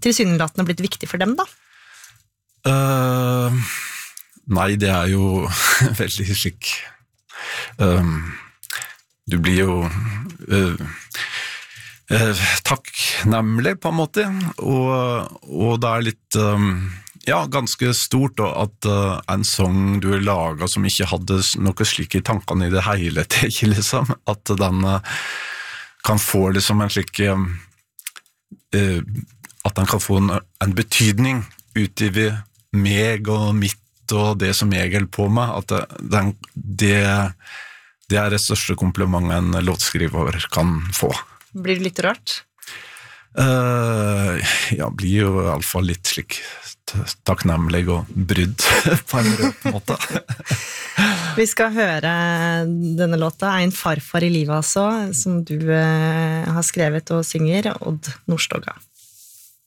tilsynelatende blitt viktig for dem da? Nei, det jo veldig slik. Du blir jo takknemlig på en måte, og det litt ganske stort at en sang du laget som ikke hadde noe slik i tankene i det hele ikke liksom, at den kan få liksom en slik at den kan få en betydning utover meg og mitt og det som jeg holder på med, at det det største komplimentet en låtskriver kan få. Blir det litt rart? Blir jo I alle fall litt slik takknemlig og brydd på en måte. Vi skal høre denne låta, En farfar I livet altså, som du har skrevet og synger, Odd Nordstoga.